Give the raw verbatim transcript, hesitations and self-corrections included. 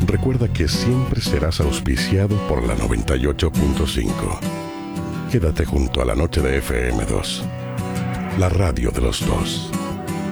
recuerda que siempre serás auspiciado por la noventa y ocho punto cinco. Quédate junto a la noche de F M dos, la radio de los dos.